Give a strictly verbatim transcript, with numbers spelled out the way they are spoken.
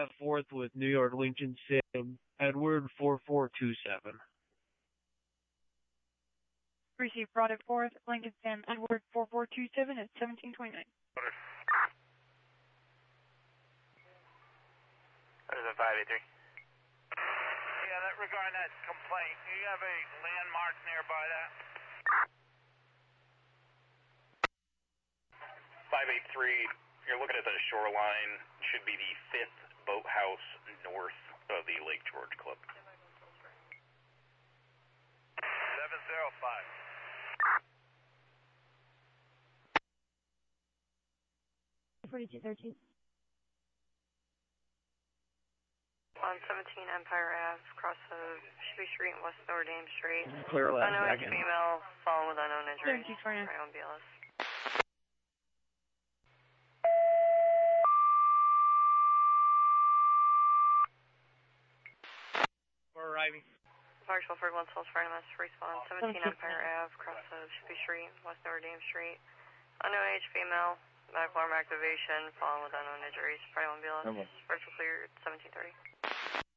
have fourth with New York Lincoln Sim, Edward four four two seven. Receive product fourth, Lincoln Sim, Edward four four two seven at seventeen twenty-nine. That is a five eight three. Yeah, that regarding that complaint, do you have a landmark nearby that? five eight three, you're looking at the shoreline, should be the fifth boathouse north of the Lake George Club. seven zero five. forty-two thirteen. On seventeen Empire Ave, cross of Shippey Street and West Notre Dame Street. Clear left Unknown second. female, following with unknown injuries. seventeen twenty-nine. Right on B L S. We're arriving. Marshall for one Souls Friday Mass, respawn seventeen Empire Ave, cross of Shippey Street, West Notre Dame Street. Unknown age female, back alarm activation, following with unknown injuries. Right on B L S. Virtual clear seventeen thirty.